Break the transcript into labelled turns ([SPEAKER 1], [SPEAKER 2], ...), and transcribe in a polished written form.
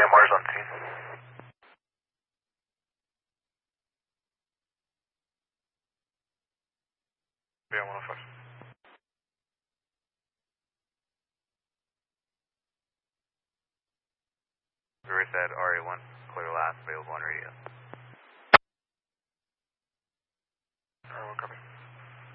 [SPEAKER 1] MR's on scene. Yeah, 105. River said RA1, clear last, available on radio. RA1 copy.